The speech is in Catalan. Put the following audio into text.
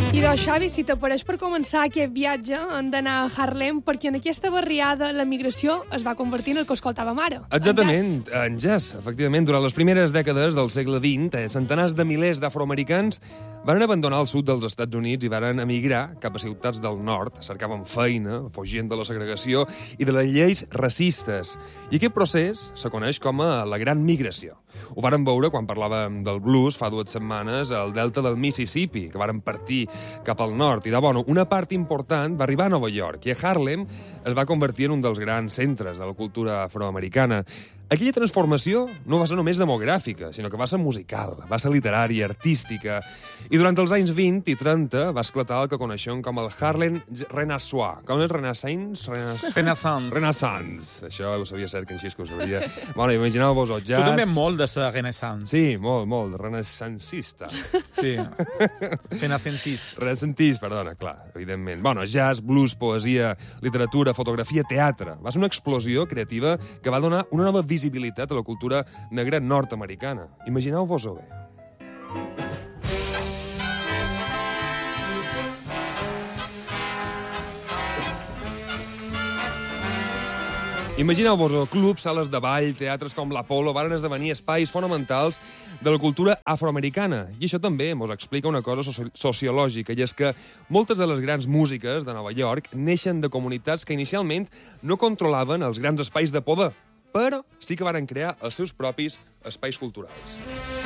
I doncs, Xavi, si t'apareix per començar aquest viatge, hem d'anar a Harlem, perquè en aquesta barriada la migració es va convertir en el que escoltàvem ara. Exactament, en jazz. Efectivament, durant les primeres dècades del segle XX, centenars de milers d'afroamericans van abandonar el sud dels Estats Units i van emigrar cap a ciutats del nord, cercaven feina, fugint de la segregació i de les lleis racistes. I aquest procés se coneix com a la Gran Migració. Ho vàrem veure quan parlàvem del blues fa 2 setmanes al delta del Mississippi, que varen partir cap al nord. I una part important va arribar a Nova York i a Harlem es va convertir en un dels grans centres de la cultura afroamericana. Aquella transformació no va ser només demogràfica, sinó que va ser musical, va ser literària, artística. I durant els anys 20 i 30 va esclatar el que coneixem com el Harlem Renaissance. Com és Renaissance? Renaissance. Això ho sabia cert que en Xisco ho sabia. Bueno, imagineu-vos el jazz... Tu també molt de ser Renaissance. Sí, molt, renaissancista. Sí, Renaissantís, perdona, clar, evidentment. Bueno, jazz, blues, poesia, literatura, fotografia, teatre. Va ser una explosió creativa que va donar una nova visibilitat a la cultura negra nord-americana. Imagineu-vos-ho bé. Imagineu-vos, clubs, sales de ball, teatres com l'Apolo varen esdevenir espais fonamentals de la cultura afroamericana. I això també ens explica una cosa sociològica, i és que moltes de les grans músiques de Nova York neixen de comunitats que inicialment no controlaven els grans espais de poder, però sí que varen crear els seus propis espais culturals.